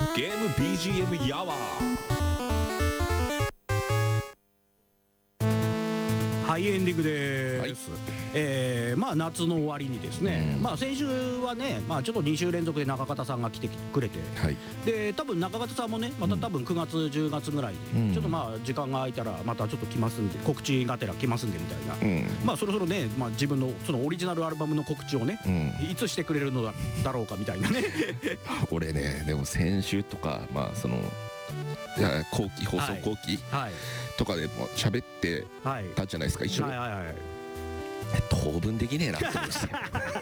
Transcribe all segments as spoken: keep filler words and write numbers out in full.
ゲーム ビージーエム やわ。 はい、エンディングです、 はい。 えーまあ夏の終わりにですね、 うんまあ先週はね、まあちょっとに週連続で中方さんが来てくれて、 はい。 で多分中方さんもねまた多分くがつじゅうがつぐらいに、 うんちょっとまあ時間が空いたらまたちょっと来ますんで、告知がてら来ますんでみたいな、 うん。 まあそろそろね、まあ、自分のそのオリジナルアルバムの告知をね、 うん。 いつしてくれるのだだろうかみたいなね俺ね、でも先週とか、まあその、いや後期放送はい後期はいとかでも喋ってはいたじゃないですか、一緒に。 はいはいはい当分できねえなって思いましたよ。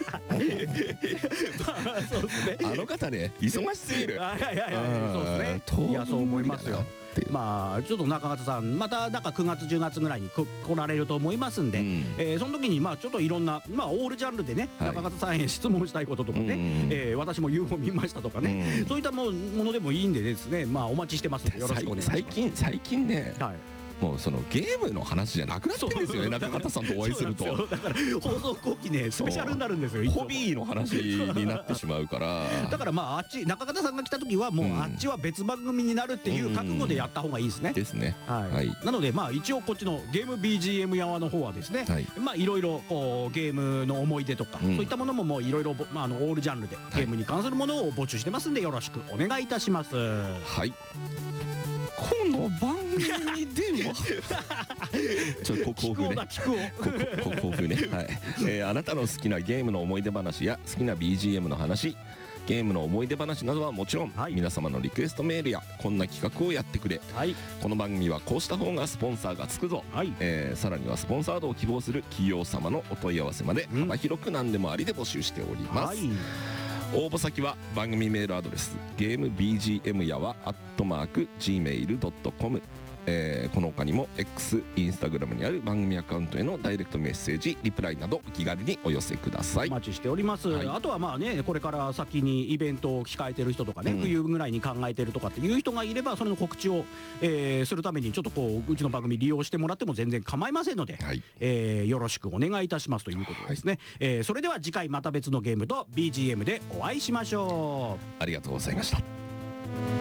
まあそうですねあの方ね、忙しすぎる。 はいはいはいはいそうですね当分いやそう思いますよ無理だなっていう。 まあちょっと中方さんまたなんかくがつじゅうがつぐらいにこ来られると思いますんで、 うんえーその時にまあちょっといろんなまあオールジャンルでね、 はい中方さんへ質問したいこととかね、 うんえー私も ユーフォー 見ましたとかね、 うんそういったもものでもいいんでですね、まあお待ちしてますんでよろしくお願いします。 最近最近ね、 はいもうそのゲームの話じゃなくなってるんですよね、中方さんとお会いすると。 そうなんですよだから放送後期ねスペシャルになるんですよ。いつもホビーの話になってしまうからだからまああっち中方さんが来た時はもう、 うんあっちは別番組になるっていう覚悟でやった方がいいですね。 ですね。 はいはいなのでまあ一応こっちのゲーム ビージーエム 側の方はですね、 はい。 まあいろいろこうゲームの思い出とか、 うんそういったものももういろいろぼまああのオールジャンルでゲームに関するものを募集してますんでよろしくお願いいたします。 はい。この番組ではちょっと聞くお興奮ねだ聞くおここ興奮ね、はい。えーあなたの好きなゲームの思い出話や好きな ビージーエム の話、ゲームの思い出話などはもちろん、 はい皆様のリクエストメールやこんな企画をやってくれ、 はいこの番組はこうした方がスポンサーがつくぞ、 はいえーさらにはスポンサードを希望する企業様のお問い合わせまでうん幅広く何でもありで募集しております、 はい応募先は番組メールアドレスゲーム ビージーエム やわアットマーク ジーメールドットコム、えーこの他にも X、インスタグラムにある番組アカウントへのダイレクトメッセージリプライなどお気軽にお寄せください。 お待ちしております、 はいあとはまあねこれから先にイベントを控えてる人とかね、 うん冬ぐらいに考えてるとかっていう人がいればそれの告知を、えーするためにちょっとこううちの番組利用してもらっても全然構いませんので、 はい、 えーよろしくお願いいたしますということですね、えーそれでは次回また別のゲームと ビージーエム でお会いしましょう。 ありがとうございました。